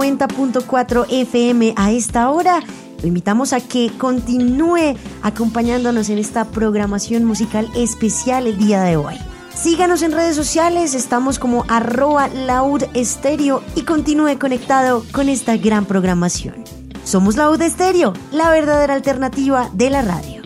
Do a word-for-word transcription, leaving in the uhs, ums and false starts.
noventa punto cuatro F M a esta hora. Lo invitamos a que continúe acompañándonos en esta programación musical especial el día de hoy. Síganos en redes sociales, estamos como arroba Laúd Estéreo y continúe conectado con esta gran programación. Somos Laúd Estéreo, la verdadera alternativa de la radio.